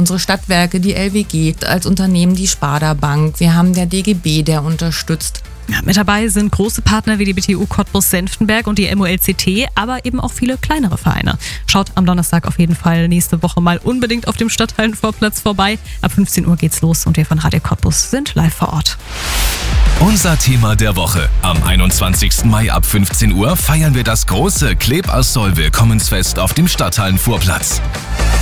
unsere Stadtwerke, die LWG, als Unternehmen die Sparda Bank. Wir haben der DGB, der unterstützt. Ja, mit dabei sind große Partner wie die BTU Cottbus-Senftenberg und die MOLCT, aber eben auch viele kleinere Vereine. Schaut am Donnerstag auf jeden Fall nächste Woche mal unbedingt auf dem Stadthallenvorplatz vorbei. Ab 15 Uhr geht's los und wir von Radio Cottbus sind live vor Ort. Unser Thema der Woche. Am 21. Mai ab 15 Uhr feiern wir das große Kleb-As-Soll-Willkommensfest auf dem Stadthallenvorplatz.